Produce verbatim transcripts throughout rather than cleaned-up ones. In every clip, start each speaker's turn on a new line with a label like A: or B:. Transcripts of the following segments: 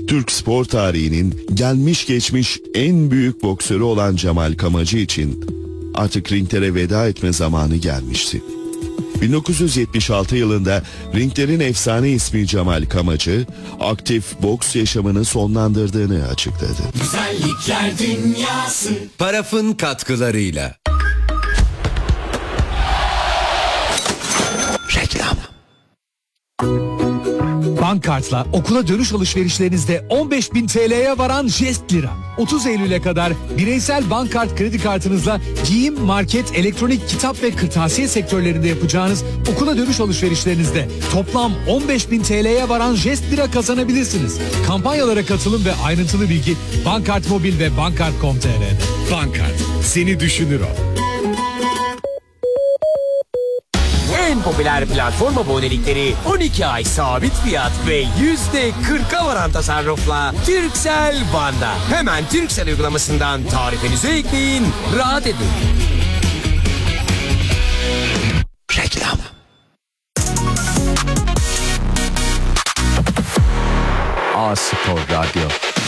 A: Türk spor tarihinin gelmiş geçmiş en büyük boksörü olan Cemal Kamacı için artık ringlere veda etme zamanı gelmişti. bin dokuz yüz yetmiş altı yılında ringlerin efsane ismi Cemal Kamacı, aktif boks yaşamını sonlandırdığını açıkladı.
B: Güzellikler dünyası.
C: Paraf'ın katkılarıyla. Reklam.
D: Bankart'la okula dönüş alışverişlerinizde on beş bin T L'ye varan jest lira. otuz Eylül'e kadar bireysel Bankart kredi kartınızla giyim, market, elektronik, kitap ve kırtasiye sektörlerinde yapacağınız okula dönüş alışverişlerinizde toplam on beş bin T L'ye varan jest lira kazanabilirsiniz. Kampanyalara katılım ve ayrıntılı bilgi Bankart Mobil ve bankart nokta com nokta t r'de. Bankart, seni düşünür o.
E: En popüler platform abonelikleri on iki ay sabit fiyat ve yüzde kırka varan tasarrufla Turkcell Van'da. Hemen Turkcell uygulamasından tarifinizi ekleyin, rahat edin.
C: Reklam. A Spor Radyo.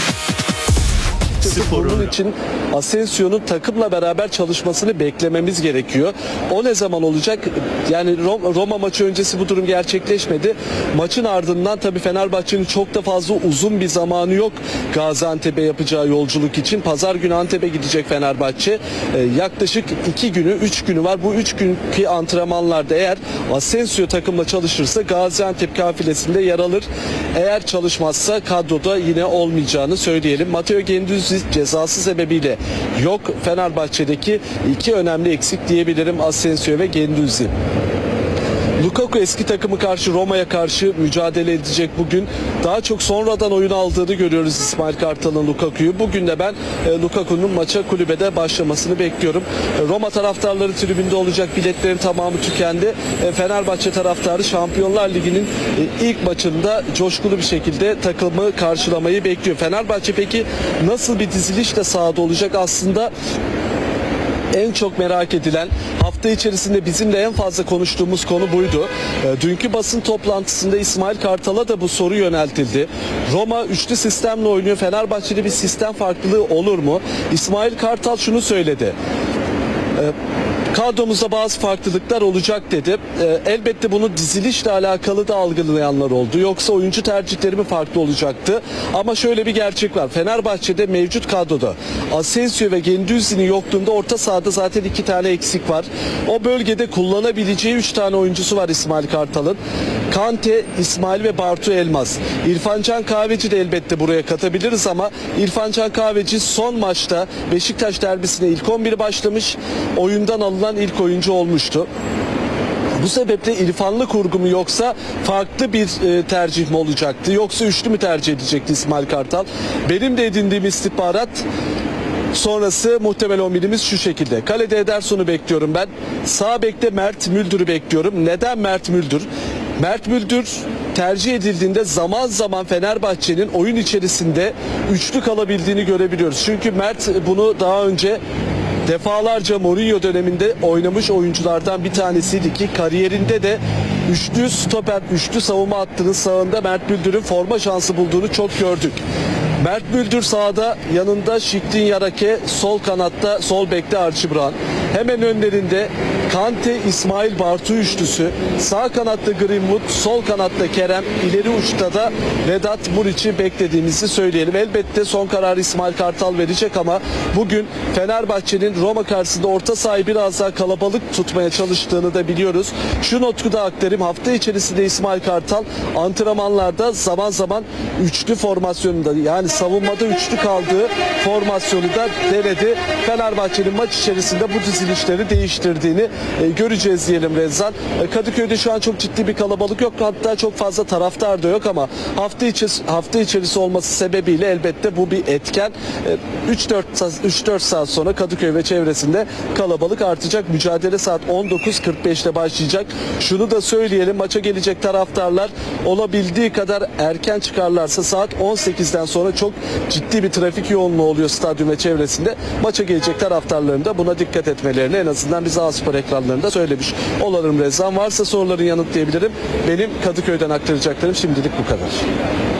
F: Bunun için Asensio'nun takımla beraber çalışmasını beklememiz gerekiyor. O ne zaman olacak? Yani Roma maçı öncesi bu durum gerçekleşmedi. Maçın ardından tabii Fenerbahçe'nin çok da fazla uzun bir zamanı yok Gaziantep'e yapacağı yolculuk için. Pazar günü Antep'e gidecek Fenerbahçe. Ee, yaklaşık iki günü, üç günü var. Bu üç günkü antrenmanlarda eğer Asensio takımla çalışırsa Gaziantep kafilesinde yer alır. Eğer çalışmazsa kadroda yine olmayacağını söyleyelim. Matteo Guendouzi cezası sebebiyle yok. Fenerbahçe'deki iki önemli eksik diyebilirim, Asensio ve Guendouzi. Lukaku eski takımı karşı Roma'ya karşı mücadele edecek bugün. Daha çok sonradan oyun aldığını görüyoruz İsmail Kartal'ın Lukaku'yu. Bugün de ben e, Lukaku'nun maça kulübede başlamasını bekliyorum. E, Roma taraftarları tribünde olacak. Biletlerin tamamı tükendi. E, Fenerbahçe taraftarı Şampiyonlar Ligi'nin e, ilk maçında coşkulu bir şekilde takımı karşılamayı bekliyor. Fenerbahçe peki nasıl bir dizilişle sahada olacak? Aslında en çok merak edilen, hafta içerisinde bizimle en fazla konuştuğumuz konu buydu. E, dünkü basın toplantısında İsmail Kartal'a da bu soru yöneltildi. Roma üçlü sistemle oynuyor. Fenerbahçe'de bir sistem farklılığı olur mu? İsmail Kartal şunu söyledi. E, Kadromuzda bazı farklılıklar olacak dedi. Ee, elbette bunu dizilişle alakalı da algılayanlar oldu. Yoksa oyuncu tercihleri mi farklı olacaktı? Ama şöyle bir gerçek var. Fenerbahçe'de mevcut kadroda Asensio ve Guendouzi'nin yokluğunda orta sahada zaten iki tane eksik var. O bölgede kullanabileceği üç tane oyuncusu var İsmail Kartal'ın. Kante, İsmail ve Bartu Elmas. İrfan Can Kahveci de elbette buraya katabiliriz ama İrfan Can Kahveci son maçta Beşiktaş derbisine ilk on bir başlamış. Oyundan alınan ilk oyuncu olmuştu. Bu sebeple İrfanlı kurgu mu yoksa farklı bir e, tercih mi olacaktı? Yoksa üçlü mü tercih edecekti İsmail Kartal? Benim de edindiğim istihbarat sonrası muhtemel on birimiz şu şekilde. Kalede Ederson'u bekliyorum ben. Sağ bekte Mert Müldür'ü bekliyorum. Neden Mert Müldür? Mert Müldür tercih edildiğinde zaman zaman Fenerbahçe'nin oyun içerisinde üçlü kalabildiğini görebiliyoruz. Çünkü Mert bunu daha önce defalarca Mourinho döneminde oynamış oyunculardan bir tanesiydi ki kariyerinde de üçlü stoper, üçlü savunma hattının sağında Mert Müldür'ün forma şansı bulduğunu çok gördük. Mert Müldür sağda, yanında Şikrin Yarake, sol kanatta, sol bekte Archie Brown. Hemen önlerinde Kante, İsmail, Bartu üçlüsü, sağ kanatta Greenwood, sol kanatta Kerem, ileri uçta da Vedat Muriç'i beklediğimizi söyleyelim. Elbette son kararı İsmail Kartal verecek ama bugün Fenerbahçe'nin Roma karşısında orta sahayı biraz daha kalabalık tutmaya çalıştığını da biliyoruz. Şu notu da aktarayım. Hafta içerisinde İsmail Kartal antrenmanlarda zaman zaman üçlü formasyonunda, yani savunmada üçlü kaldığı formasyonu da denedi. Fenerbahçe'nin maç içerisinde bu dizilişleri değiştirdiğini e, göreceğiz diyelim Rezzan. E, Kadıköy'de şu an çok ciddi bir kalabalık yok. Hatta çok fazla taraftar da yok ama hafta içi hafta içerisi olması sebebiyle elbette bu bir etken. E, üç dört saat sonra Kadıköy ve çevresinde kalabalık artacak. Mücadele saat on dokuz kırk beşte başlayacak. Şunu da söyleyelim. Maça gelecek taraftarlar olabildiği kadar erken çıkarlarsa saat on sekizden sonra çok ciddi bir trafik yoğunluğu oluyor stadyum ve çevresinde. Maça gelecek taraftarların da buna dikkat etmelerini en azından biz A Spor ekranlarında söylemiş olalım Rezzan. Varsa soruların yanıtlayabilirim. Benim Kadıköy'den aktaracaklarım şimdilik bu kadar.